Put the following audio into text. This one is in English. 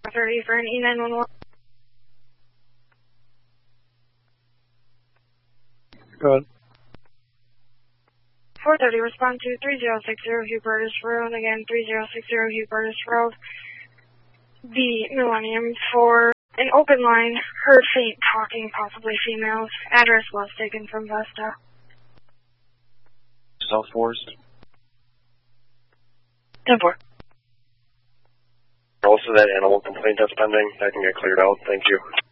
30 for an E911. Go ahead. 430, respond to 3060 Hubertus Road. Again, 3060 Hubertus Road. The Millennium for an open line. Heard faint talking, possibly females. Address was taken from Vesta. South Forest. 10-4. Also, that animal complaint that's pending, that can get cleared out. Thank you.